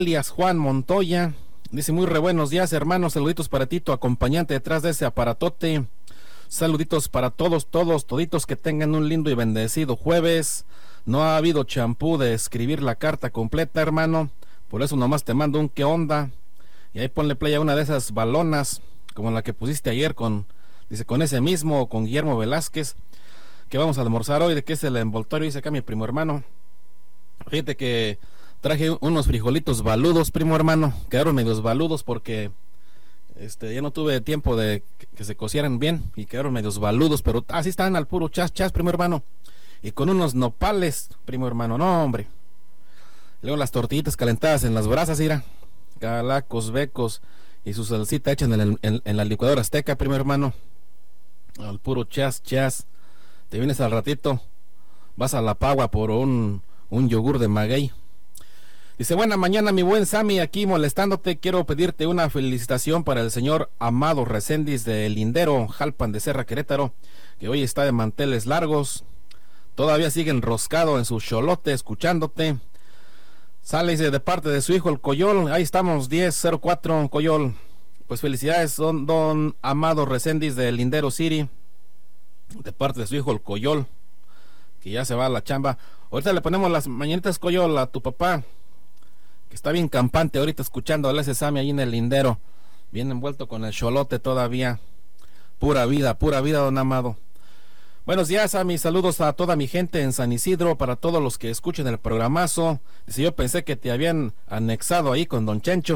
alias Juan Montoya. Dice muy re buenos días, hermanos. Saluditos para ti, tu acompañante detrás de ese aparatote. Saluditos para toditos que tengan un lindo y bendecido jueves. No ha habido champú de escribir la carta completa, hermano. Por eso nomás te mando un qué onda. Y ahí ponle play a una de esas balonas, como la que pusiste ayer con ese mismo, con Guillermo Velázquez, que vamos a almorzar hoy, de que es el envoltorio, dice acá mi primo hermano. Fíjate que traje unos frijolitos baludos, primo hermano. Quedaron medios baludos porque ya no tuve tiempo de que se cocieran bien y quedaron medios baludos, pero así están al puro chas, primo hermano. Y con unos nopales, primo hermano, no hombre. Y luego las tortillitas calentadas en las brasas, mira, calacos, becos y su salsita hecha en la licuadora azteca, primo hermano. Al puro chas. Te vienes al ratito, vas a la Pagua por un yogur de maguey. Dice, buena mañana mi buen Sammy, aquí molestándote. Quiero pedirte una felicitación para el señor Amado Reséndiz de Lindero, Jalpan de Serra, Querétaro, que hoy está de manteles largos. Todavía sigue enroscado en su cholote escuchándote. Sale de parte de su hijo el Coyol. Ahí estamos, 1004 Coyol. Pues felicidades, don Amado Reséndiz de Lindero City, de parte de su hijo el Coyol, que ya se va a la chamba. Ahorita le ponemos las mañanitas, Coyol, a tu papá, que está bien campante ahorita escuchando a ese Sammy ahí en el Lindero, bien envuelto con el cholote todavía. Pura vida, don Amado. Buenos días, Sammy, saludos a toda mi gente en San Isidro, para todos los que escuchen el programazo. Dice, yo pensé que te habían anexado ahí con don Chencho.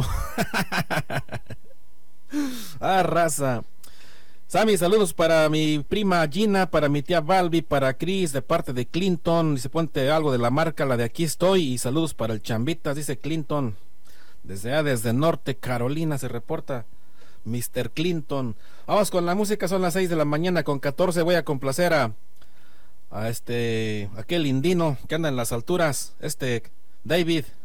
Ah, raza. Sammy, saludos para mi prima Gina, para mi tía Balbi, para Chris, de parte de Clinton. Dice, ponte algo de la marca, la de aquí estoy. Y saludos para el Chambitas, dice Clinton. Desde Norte Carolina se reporta Mr. Clinton. Vamos con la música, son las 6 de la mañana con 14. Voy a complacer a aquel indino que anda en las alturas, David.